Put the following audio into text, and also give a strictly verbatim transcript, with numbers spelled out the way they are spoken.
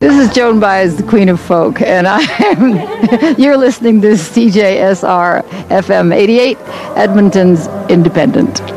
This is Joan Baez, the Queen of Folk, and I am, you're listening to C J S R F M eighty-eight, Edmonton's Independent.